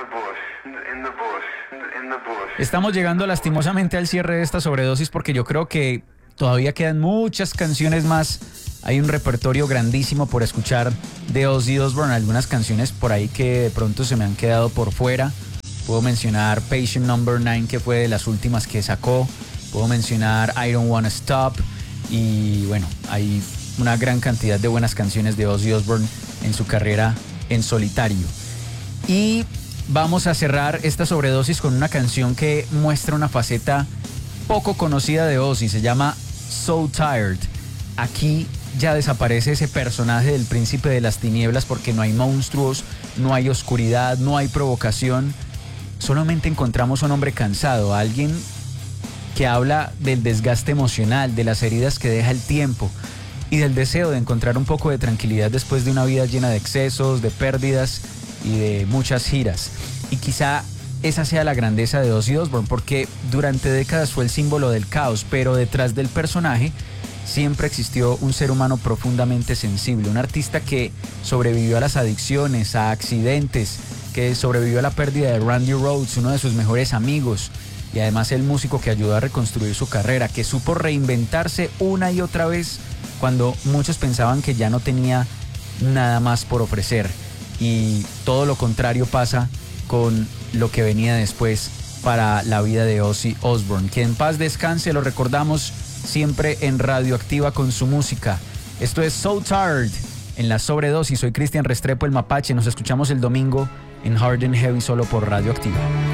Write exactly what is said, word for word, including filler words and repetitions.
Estamos llegando lastimosamente al cierre de esta sobredosis porque yo creo que todavía quedan muchas canciones más. Hay un repertorio grandísimo por escuchar de Ozzy Osbourne, algunas canciones por ahí que de pronto se me han quedado por fuera. Puedo mencionar Patient Number Nine, que fue de las últimas que sacó. Puedo mencionar I Don't Wanna Stop. Y bueno, hay una gran cantidad de buenas canciones de Ozzy Osbourne en su carrera en solitario. Y vamos a cerrar esta sobredosis con una canción que muestra una faceta poco conocida de Ozzy. Se llama So Tired. Aquí ya desaparece ese personaje del príncipe de las tinieblas porque no hay monstruos, no hay oscuridad, no hay provocación. Solamente encontramos a un hombre cansado, a alguien que habla del desgaste emocional, de las heridas que deja el tiempo y del deseo de encontrar un poco de tranquilidad después de una vida llena de excesos, de pérdidas y de muchas giras. Y quizá esa sea la grandeza de Ozzy Osbourne, porque durante décadas fue el símbolo del caos, pero detrás del personaje siempre existió un ser humano profundamente sensible, un artista que sobrevivió a las adicciones, a accidentes, que sobrevivió a la pérdida de Randy Rhoads, uno de sus mejores amigos, y además el músico que ayudó a reconstruir su carrera, que supo reinventarse una y otra vez cuando muchos pensaban que ya no tenía nada más por ofrecer. Y todo lo contrario pasa con lo que venía después para la vida de Ozzy Osbourne. Que en paz descanse, lo recordamos siempre en Radioactiva con su música. Esto es So Tired en la sobredosis. Soy Cristian Restrepo, el Mapache. Nos escuchamos el domingo en Hard and Heavy solo por Radioactiva.